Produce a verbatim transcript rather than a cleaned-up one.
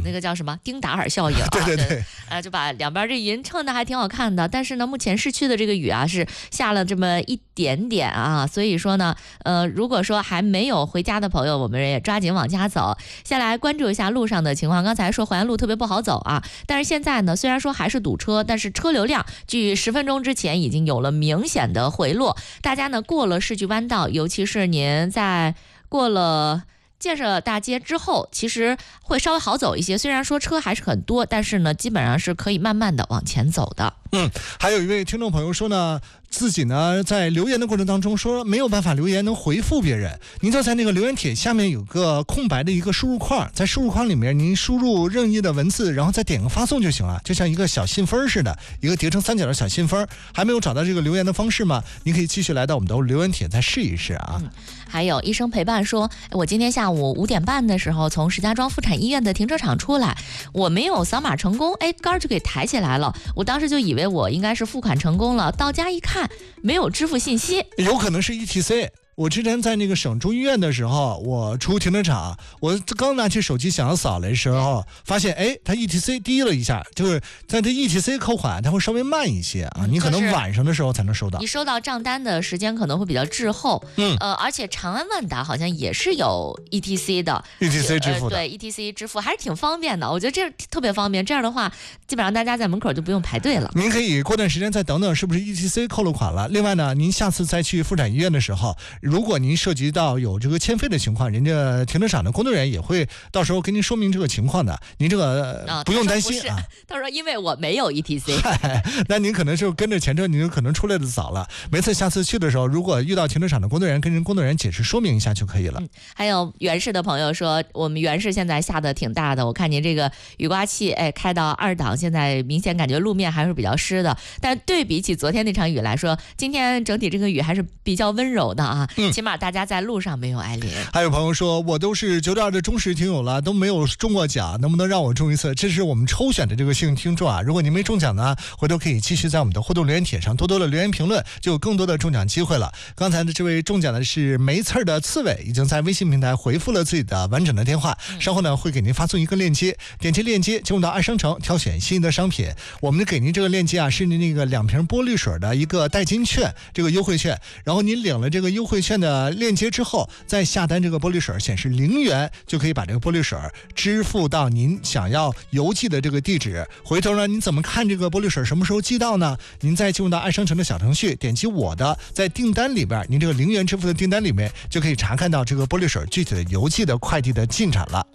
那个叫什么丁达尔效应啊， 对对对， 呃，就把两边这云衬的还挺好看的。但是呢，目前市区的这个雨啊是下了这么一点点啊，所以说呢，呃，如果说还没有回家的朋友，我们也抓紧往家走。先来关注一下路上的情况。刚才说淮安路特别不好走啊，但是现在呢，虽然说还是堵车，但是车流量距十分钟之前已经有了明显的回落。大家呢过了世纪弯道，尤其是您在过了建设大街之后，其实会稍微好走一些。虽然说车还是很多，但是呢，基本上是可以慢慢的往前走的。 嗯，还有一位听众朋友说呢，自己呢在留言的过程当中说没有办法留言能回复别人，您就在那个留言帖下面有个空白的一个输入框，在输入框里面您输入任意的文字，然后再点个发送就行了，就像一个小信封似的，一个叠成三角的小信封。还没有找到这个留言的方式吗？您可以继续来到我们的留言帖再试一试啊。 嗯，还有医生陪伴说，我今天下午五点半的时候从石家庄妇产医院的停车场出来，我没有扫码成功，哎，杆就给抬起来了，我当时就以为我应该是付款成功了，到家一看没有支付信息， 有可能是 E T C。我之前在那个省中医院的时候，我出停车场，我刚拿起手机想要扫的时候，发现哎，它 E T C 低了一下，就是在这 E T C 扣款它会稍微慢一些啊，你可能晚上的时候才能收到。 你收到账单的时间可能会比较滞后， 嗯， 呃，而且长安万达好像也是有 E T C 的 ，E T C 支付的， 呃、对 E T C 支付还是挺方便的，我觉得这特别方便。这样的话，基本上大家在门口就不用排队了。 您可以过段时间再等等，是不是 E T C 扣了款了？另外呢，您下次再去妇产医院的时候，如果您涉及到有这个欠费的情况，人家停车场的工作人员也会到时候跟您说明这个情况的，您这个、呃、不用担心啊。 他说因为我没有 E T C， 那您可能是跟着前车，您可能出来的早了。每次下次去的时候，如果遇到停车场的工作人员，跟人工作人员解释说明一下就可以了。 嗯、还有原市的朋友说，我们原市现在下的挺大的，我看您这个雨刮器，哎，开到二档，现在明显感觉路面还是比较湿的。但对比起昨天那场雨来说，今天整体这个雨还是比较温柔的啊，嗯、起码大家在路上没有挨淋。 还有朋友说，我都是九点二的忠实听友了，都没有中过奖，能不能让我中一次？这是我们抽选的这个幸运听众啊，如果您没中奖呢，回头可以继续在我们的互动留言帖上多多的留言评论，就有更多的中奖机会了。刚才的这位中奖的是没刺儿的刺猬，已经在微信平台回复了自己的完整的电话，稍后呢会给您发送一个链接，点击链接进入到爱商城，挑选心仪的商品。我们给您这个链接啊，是那个两瓶玻璃水的一个代金券，这个优惠券，然后您领了这个优惠券的链接之后，再下单这个玻璃水显示零元，就可以把这个玻璃水支付到您想要邮寄的这个地址。回头呢，您怎么看这个玻璃水什么时候寄到呢？您再进入到爱商城的小程序，点击我的，在订单里边，您这个零元支付的订单里面就可以查看到这个玻璃水具体的邮寄的快递的进展了。